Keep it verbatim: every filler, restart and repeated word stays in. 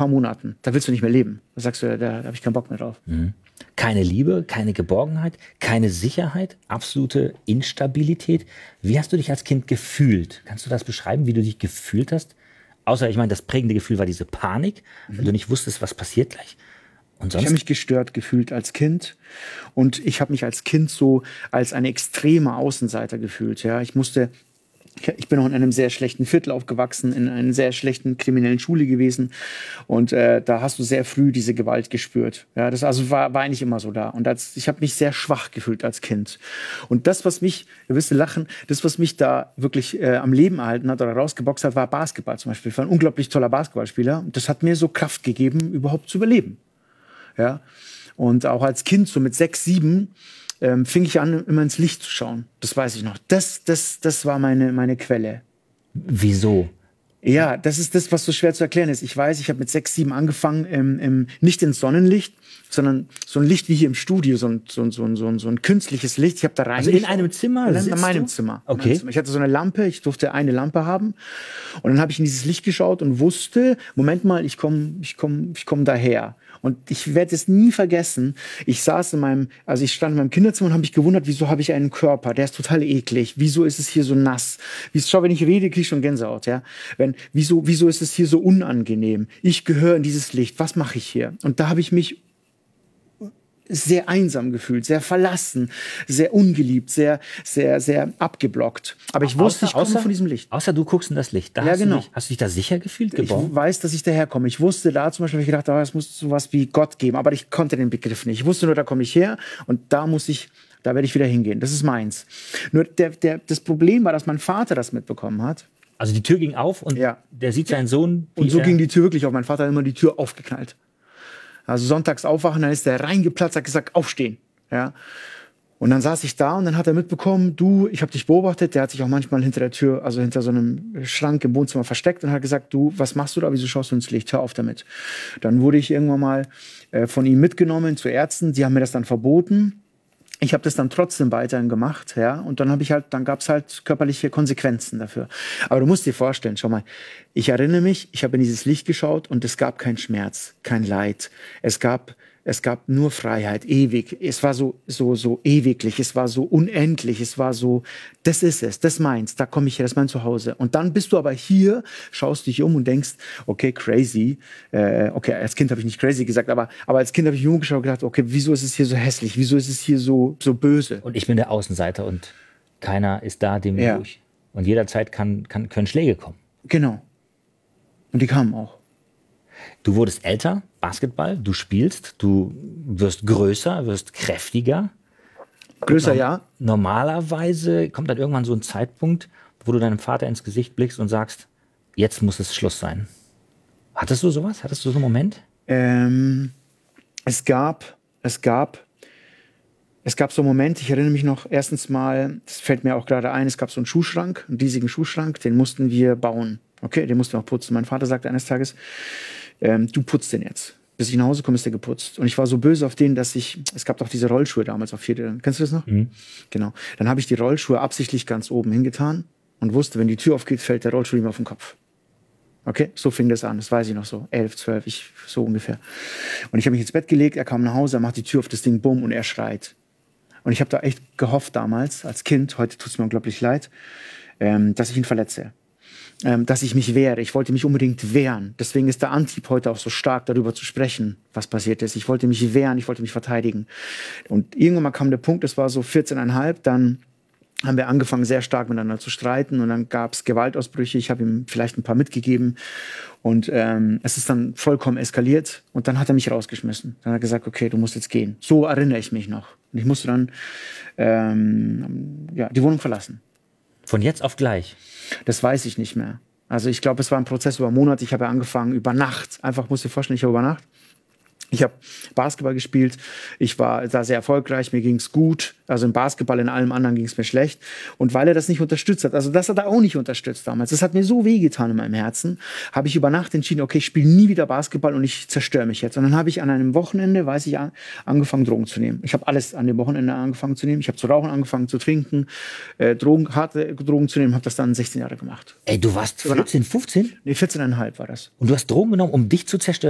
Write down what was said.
paar Monaten. Da willst du nicht mehr leben. Da sagst du, da, da habe ich keinen Bock mehr drauf. Mhm. Keine Liebe, keine Geborgenheit, keine Sicherheit, absolute Instabilität. Wie hast du dich als Kind gefühlt? Kannst du das beschreiben, wie du dich gefühlt hast? Außer, ich meine, das prägende Gefühl war diese Panik, mhm. weil du nicht wusstest, was passiert gleich. Und sonst? Ich habe mich gestört gefühlt als Kind und ich habe mich als Kind so als ein extremer Außenseiter gefühlt. Ja, ich musste, ich bin auch in einem sehr schlechten Viertel aufgewachsen, in einer sehr schlechten kriminellen Schule gewesen und äh, da hast du sehr früh diese Gewalt gespürt. Ja, das also war, war eigentlich immer so da und als, ich habe mich sehr schwach gefühlt als Kind. Und das, was mich, ihr wisst, lachen, das, was mich da wirklich äh, am Leben erhalten hat oder rausgeboxt hat, war Basketball zum Beispiel. Ich war ein unglaublich toller Basketballspieler und das hat mir so Kraft gegeben, überhaupt zu überleben. Ja, und auch als Kind, so mit sechs, sieben, ähm, fing ich an, immer ins Licht zu schauen. Das weiß ich noch. Das, das, das war meine, meine Quelle. Wieso? Ja, das ist das, was so schwer zu erklären ist. Ich weiß, ich habe mit sechs, sieben angefangen, ähm, ähm, nicht ins Sonnenlicht, sondern so ein Licht wie hier im Studio, so ein, so ein, so ein, so ein, so ein künstliches Licht. Ich habe da rein. Also in einem Zimmer? In, in meinem Zimmer. Okay. In meinem Zimmer. Ich hatte so eine Lampe, ich durfte eine Lampe haben. Und dann habe ich in dieses Licht geschaut und wusste, Moment mal, ich komme ich komm, ich komm daher. Und ich werde es nie vergessen. Ich saß in meinem, also ich stand in meinem Kinderzimmer und habe mich gewundert, wieso habe ich einen Körper? Der ist total eklig. Wieso ist es hier so nass? Wie, schau, wenn ich rede, kriege ich schon Gänsehaut. Ja? Wenn, wieso, wieso ist es hier so unangenehm? Ich gehöre in dieses Licht. Was mache ich hier? Und da habe ich mich sehr einsam gefühlt, sehr verlassen, sehr ungeliebt, sehr, sehr, sehr abgeblockt. Aber ich wusste, außer, ich komme außer, von diesem Licht. Außer du guckst in das Licht. Da ja, hast, genau. du dich, hast du dich da sicher gefühlt? Geborgen? Ich weiß, dass ich daherkomme. Ich wusste da zum Beispiel, hab ich gedacht, oh, es muss sowas wie Gott geben. Aber ich konnte den Begriff nicht. Ich wusste nur, da komme ich her und da muss ich, da werde ich wieder hingehen. Das ist meins. Nur der, der, das Problem war, dass mein Vater das mitbekommen hat. Also die Tür ging auf und ja. der sieht seinen Sohn. Und so ging die Tür wirklich auf. Mein Vater hat immer die Tür aufgeknallt. Also sonntags aufwachen, dann ist der reingeplatzt, hat gesagt, aufstehen. Ja. Und dann saß ich da und dann hat er mitbekommen, du, ich habe dich beobachtet, der hat sich auch manchmal hinter der Tür, also hinter so einem Schrank im Wohnzimmer versteckt und hat gesagt, du, was machst du da, wieso schaust du ins Licht, hör auf damit. Dann wurde ich irgendwann mal äh, von ihm mitgenommen zu Ärzten, die haben mir das dann verboten. Ich habe das dann trotzdem weiterhin gemacht, ja, und dann habe ich halt, dann gab es halt körperliche Konsequenzen dafür. Aber du musst dir vorstellen, schau mal, ich erinnere mich, ich habe in dieses Licht geschaut und es gab keinen Schmerz, kein Leid. Es gab Es gab nur Freiheit, ewig. Es war so, so, so ewiglich, es war so unendlich, es war so, das ist es, das meins, da komme ich her, das ist mein Zuhause. Und dann bist du aber hier, schaust dich um und denkst, okay, crazy. Äh, okay, als Kind habe ich nicht crazy gesagt, aber, aber als Kind habe ich umgeschaut und gedacht, okay, wieso ist es hier so hässlich, wieso ist es hier so, so böse? Und ich bin der Außenseiter und keiner ist da, dem ja. durch. Und jederzeit kann, kann, können Schläge kommen. Genau. Und die kamen auch. Du wurdest älter, Basketball, du spielst, du wirst größer, wirst kräftiger. Größer, ja. Normalerweise kommt dann irgendwann so ein Zeitpunkt, wo du deinem Vater ins Gesicht blickst und sagst, jetzt muss es Schluss sein. Hattest du sowas? Hattest du so einen Moment? Ähm, es gab, es gab, es gab so einen Moment, ich erinnere mich noch, erstens mal, das fällt mir auch gerade ein, es gab so einen Schuhschrank, einen riesigen Schuhschrank, den mussten wir bauen. Okay, den mussten wir auch putzen. Mein Vater sagte eines Tages, ähm, du putzt den jetzt. Bis ich nach Hause komme, ist der geputzt. Und ich war so böse auf den, dass ich, es gab doch diese Rollschuhe damals auf vier. Kennst du das noch? Mhm. Genau. Dann habe ich die Rollschuhe absichtlich ganz oben hingetan und wusste, wenn die Tür aufgeht, fällt der Rollschuh ihm auf den Kopf. Okay, so fing das an. Das weiß ich noch so. Elf, zwölf, ich, so ungefähr. Und ich habe mich ins Bett gelegt, er kam nach Hause, er macht die Tür auf, das Ding, bumm, und er schreit. Und ich habe da echt gehofft damals, als Kind, heute tut es mir unglaublich leid, ähm, dass ich ihn verletze. Ähm, dass ich mich wehre. Ich wollte mich unbedingt wehren. Deswegen ist der Antrieb heute auch so stark, darüber zu sprechen, was passiert ist. Ich wollte mich wehren, ich wollte mich verteidigen. Und irgendwann mal kam der Punkt, es war so vierzehn Komma fünf, dann haben wir angefangen, sehr stark miteinander zu streiten und dann gab es Gewaltausbrüche. Ich habe ihm vielleicht ein paar mitgegeben und ähm, es ist dann vollkommen eskaliert und dann hat er mich rausgeschmissen. Dann hat er gesagt, okay, du musst jetzt gehen. So erinnere ich mich noch. Und ich musste dann ähm, ja, die Wohnung verlassen. Von jetzt auf gleich? Das weiß ich nicht mehr. Also ich glaube, es war ein Prozess über Monate. Ich habe ja angefangen über Nacht. Einfach, musst du dir vorstellen, ich habe über Nacht. Ich habe Basketball gespielt. Ich war da sehr erfolgreich. Mir ging es gut. Also im Basketball, in allem anderen ging es mir schlecht. Und weil er das nicht unterstützt hat, also das hat er auch nicht unterstützt damals. Das hat mir so wehgetan in meinem Herzen. Habe ich über Nacht entschieden, okay, ich spiele nie wieder Basketball und ich zerstöre mich jetzt. Und dann habe ich an einem Wochenende, weiß ich, an, angefangen, Drogen zu nehmen. Ich habe alles an dem Wochenende angefangen zu nehmen. Ich habe zu rauchen angefangen, zu trinken, äh, Drogen, harte Drogen zu nehmen. Habe das dann sechzehn Jahre gemacht. Ey, du warst vierzehn, fünfzehn? Nee, vierzehn Komma fünf war das. Und du hast Drogen genommen, um dich zu zerstören?